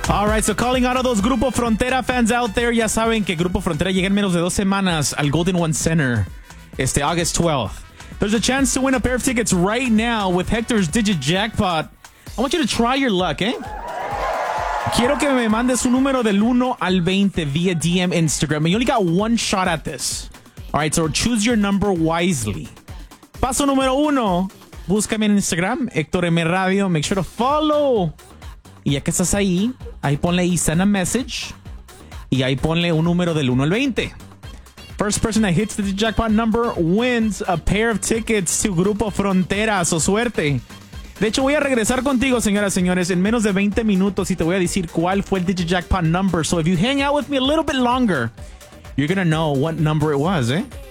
All right, so calling out a those Grupo Frontera fans out there, ya saben que Grupo Frontera llega en menos de 2 semanas al Golden One Center, August 12th. There's a chance to win a pair of tickets right now with Hector's Digit Jackpot. I want you to try your luck, eh? Quiero que me mandes un número del 1 al 20 via DM Instagram. You only got one shot at this. All right, so choose your number wisely. Paso número 1. Búscame en Instagram, Héctor M Radio. Make sure to follow. Y ya que estás ahí ponle ahí send a message. Y ahí ponle un número del 1 al 20. First person that hits the jackpot number wins a pair of tickets to Grupo Frontera. So suerte. De hecho, voy a regresar contigo, señoras y señores, en menos de 20 minutos y te voy a decir cuál fue el Digit Jackpot number. So if you hang out with me a little bit longer, you're gonna know what number it was, eh?